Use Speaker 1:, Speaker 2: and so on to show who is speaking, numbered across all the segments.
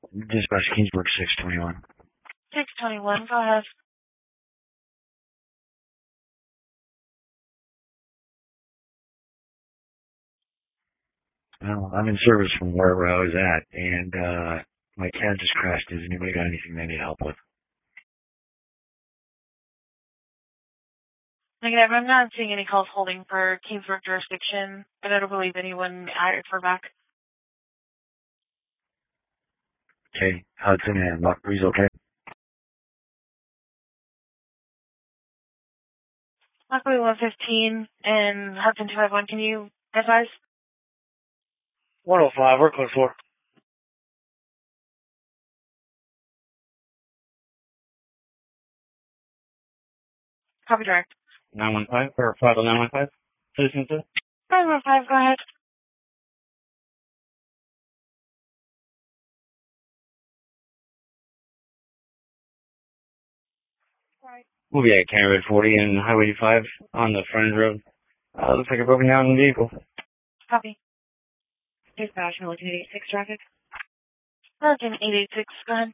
Speaker 1: Dispatch Kingsburg 621.
Speaker 2: 621, go ahead.
Speaker 1: Well, I'm in service from wherever I was at, and my cab just crashed. Has anybody got anything they need help with?
Speaker 2: Negative, I'm not seeing any calls holding for Kingsburg jurisdiction, and I don't believe anyone added for back.
Speaker 1: Okay, Hudson and Lockbreeze, okay?
Speaker 2: Luckily 115 and Hudson 251, can you advise?
Speaker 1: 105, we're close for.
Speaker 2: Copy direct.
Speaker 1: 915, or 50915, citizen, sir?
Speaker 2: 515, go ahead.
Speaker 1: We'll be at Canterbury 40 and Highway 85 on the frontage road. Looks like a broken down vehicle.
Speaker 2: Copy.
Speaker 3: Dispatch, Milliken 86 traffic.
Speaker 2: American 886, go ahead.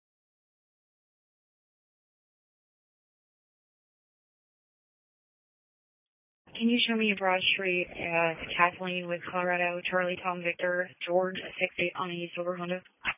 Speaker 3: Can you show me Broad Street, Kathleen with Colorado, Charlie, Tom, Victor, George, 68 on a silver Honda?